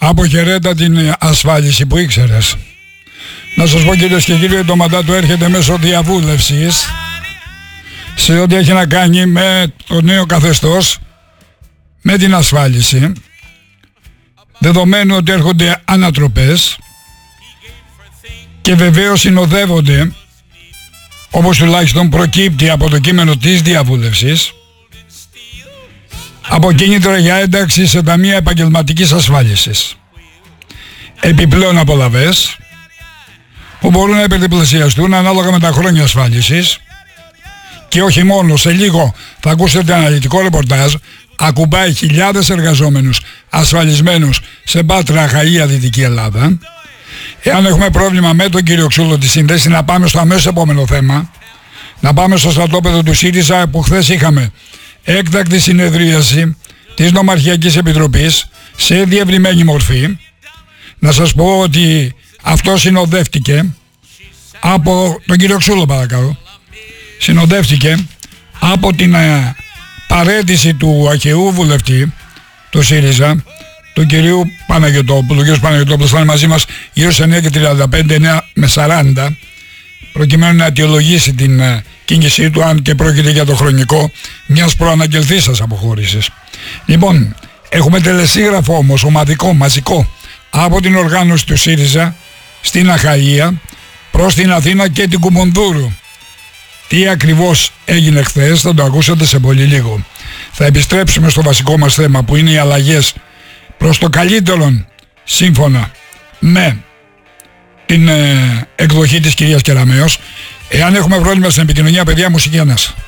Αποχαιρέτα την ασφάλιση που ήξερες. Να σας πω, κυρίες και κύριοι, το μαντάτο έρχεται μέσω διαβούλευσης σε ό,τι έχει να κάνει με το νέο καθεστώς, με την ασφάλιση, δεδομένου ότι έρχονται ανατροπές και βεβαίως συνοδεύονται, όπως τουλάχιστον προκύπτει από το κείμενο της διαβούλευσης, από κίνητρα για ένταξη σε ταμεία επαγγελματικής ασφάλισης. Επιπλέον απολαβές που μπορούν να υπερδιπλασιαστούν ανάλογα με τα χρόνια ασφάλισης, και όχι μόνο. Σε λίγο θα ακούσετε αναλυτικό ρεπορτάζ. Ακουμπάει χιλιάδες εργαζόμενους ασφαλισμένους σε Πάτρα, Αχαΐα, Δυτική Ελλάδα. Εάν έχουμε πρόβλημα με τον κύριο Ξούλο τη σύνδεση, να πάμε στο αμέσως επόμενο θέμα. Να πάμε στο στρατόπεδο του ΣΥΡΙΖΑ, που χθες είχαμε έκτακτη συνεδρίαση της Νομαρχιακής Επιτροπής σε διευρυμένη μορφή. Να σας πω ότι αυτό συνοδεύτηκε από τον κύριο Ξούλο, παρακαλώ. Συνοδεύτηκε από την παραίτηση του Αχαιού βουλευτή του ΣΥΡΙΖΑ, του κυρίου Παναγιωτόπουλου. Ο κύριος Παναγιωτόπουλος θα είναι μαζί μας γύρω στις 9:35, 9 με 40, προκειμένου να αιτιολογήσει την κίνησή του, αν και πρόκειται για το χρονικό μιας προαναγγελθήσας αποχώρησης. Λοιπόν, έχουμε τελεσίγραφο όμως ομαδικό, μαζικό, από την οργάνωση του ΣΥΡΙΖΑ στην Αχαΐα προς την Αθήνα και την Κουμουνδούρου. Τι ακριβώς έγινε χθες θα το ακούσατε σε πολύ λίγο. Θα επιστρέψουμε στο βασικό μας θέμα, που είναι οι αλλαγές προς το καλύτερον, σύμφωνα με την εκδοχή της κυρίας Κεραμέως. Εάν έχουμε πρόβλημα στην επικοινωνία, παιδιά, μουσική ανάσα.